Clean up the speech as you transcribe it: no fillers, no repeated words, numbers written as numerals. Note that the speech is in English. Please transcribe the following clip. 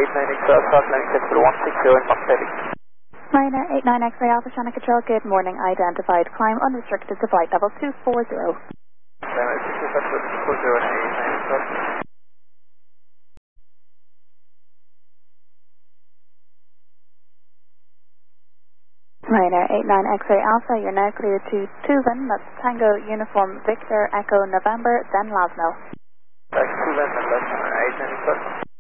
89 Alpha, landing test 160 in Foxtrot. Ryanair 89 X-ray Alpha, Shannon Control, good morning. Identified. Climb unrestricted to flight level 240. Ryanair 89 X-ray Alpha, you're now clear to Tuvan, that's Tango Uniform Victor Echo November, then Lasno. Tuvan, November, 89